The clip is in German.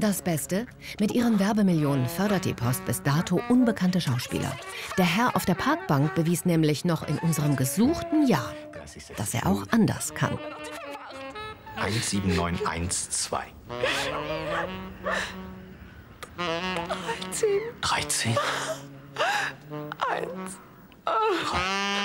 Das Beste? Mit ihren Werbemillionen fördert die Post bis dato unbekannte Schauspieler. Der Herr auf der Parkbank bewies nämlich noch in unserem gesuchten Jahr, dass er auch anders kann. 17912. 13. 13. 1. 3.